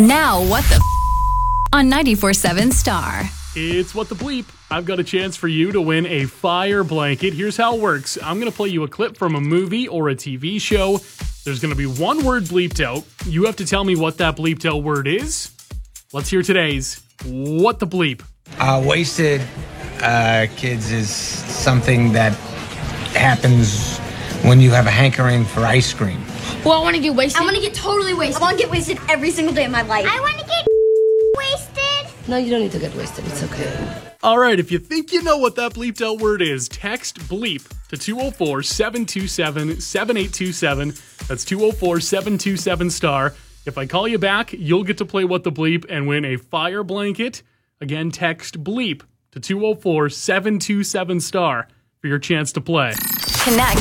Now, what the on 94.7 Star. It's What the Bleep. I've got a chance for you to win a fire blanket. Here's how it works. I'm going to play you a clip from a movie or a TV show. There's going to be one word bleeped out. You have to tell me what that bleeped out word is. Let's hear today's What the Bleep. Wasted kids is something that happens when you have a hankering for ice cream. Well, I want to get wasted. I want to get totally wasted. I want to get wasted every single day of my life. I want to get wasted. No, you don't need to get wasted. It's okay. All right, if you think you know what that bleeped out word is, text bleep to 204-727-7827. That's 204-727-STAR. If I call you back, you'll get to play What the Bleep and win a fire blanket. Again, text bleep to 204-727-STAR for your chance to play. Connect